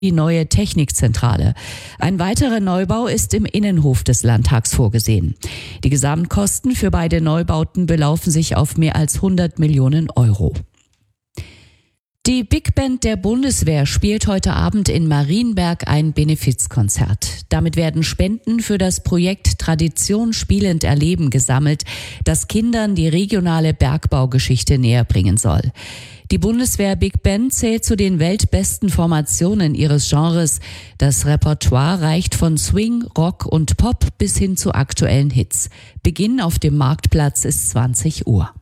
die neue Technikzentrale. Ein weiterer Neubau ist im Innenhof des Landtags vorgesehen. Die Gesamtkosten für beide Neubauten belaufen sich auf mehr als 100 Millionen Euro. Die Big Band der Bundeswehr spielt heute Abend in Marienberg ein Benefizkonzert. Damit werden Spenden für das Projekt Tradition spielend erleben gesammelt, das Kindern die regionale Bergbaugeschichte näher bringen soll. Die Bundeswehr Big Band zählt zu den weltbesten Formationen ihres Genres. Das Repertoire reicht von Swing, Rock und Pop bis hin zu aktuellen Hits. Beginn auf dem Marktplatz ist 20 Uhr.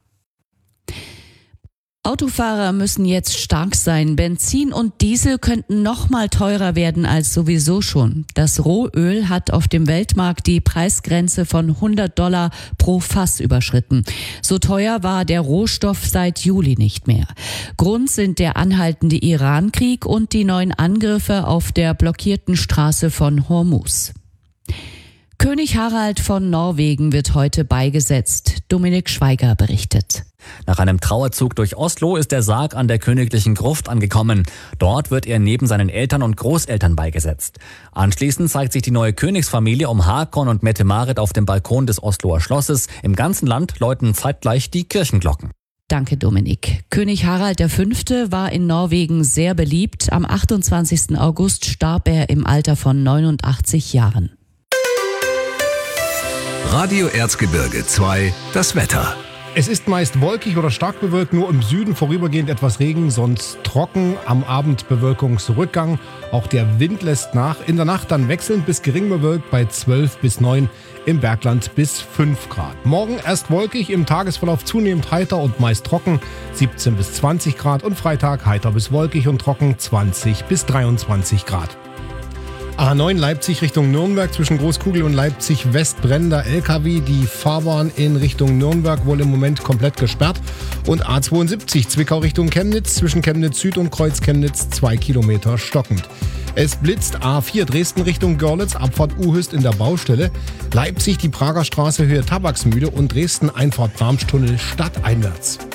Autofahrer müssen jetzt stark sein. Benzin und Diesel könnten noch mal teurer werden als sowieso schon. Das Rohöl hat auf dem Weltmarkt die Preisgrenze von $100 pro Fass überschritten. So teuer war der Rohstoff seit Juli nicht mehr. Grund sind der anhaltende Iran-Krieg und die neuen Angriffe auf der blockierten Straße von Hormuz. König Harald von Norwegen wird heute beigesetzt. Dominik Schweiger berichtet. Nach einem Trauerzug durch Oslo ist der Sarg an der königlichen Gruft angekommen. Dort wird er neben seinen Eltern und Großeltern beigesetzt. Anschließend zeigt sich die neue Königsfamilie um Hakon und Mette-Marit auf dem Balkon des Osloer Schlosses. Im ganzen Land läuten zeitgleich die Kirchenglocken. Danke, Dominik. König Harald V. war in Norwegen sehr beliebt. Am 28. August starb er im Alter von 89 Jahren. Radio Erzgebirge 2, das Wetter. Es ist meist wolkig oder stark bewölkt, nur im Süden vorübergehend etwas Regen, sonst trocken, am Abend Bewölkungsrückgang. Auch der Wind lässt nach, in der Nacht dann wechselnd bis gering bewölkt bei 12 bis 9, im Bergland bis 5 Grad. Morgen erst wolkig, im Tagesverlauf zunehmend heiter und meist trocken, 17 bis 20 Grad und Freitag heiter bis wolkig und trocken, 20 bis 23 Grad. A9 Leipzig Richtung Nürnberg, zwischen Großkugel und Leipzig West brennender LKW. Die Fahrbahn in Richtung Nürnberg wohl im Moment komplett gesperrt. Und A72 Zwickau Richtung Chemnitz, zwischen Chemnitz Süd und Kreuz Chemnitz 2 Kilometer stockend. Es blitzt A4 Dresden Richtung Görlitz, Abfahrt Uhüst in der Baustelle. Leipzig die Prager Straße Höhe Tabaksmühle und Dresden Einfahrt Darmstunnel stadteinwärts.